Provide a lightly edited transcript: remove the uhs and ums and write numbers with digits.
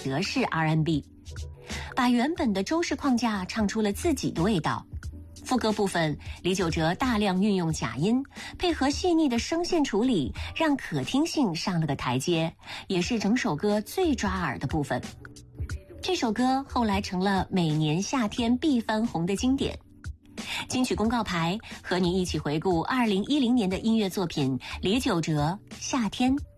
德式 R&B， 把原本的周式框架唱出了自己的味道。副歌部分，李玖哲大量运用假音，配合细腻的声线处理，让可听性上了个台阶，也是整首歌最抓耳的部分。这首歌后来成了每年夏天必翻红的经典。金曲公告牌和你一起回顾2010年的音乐作品李玖哲《夏天》。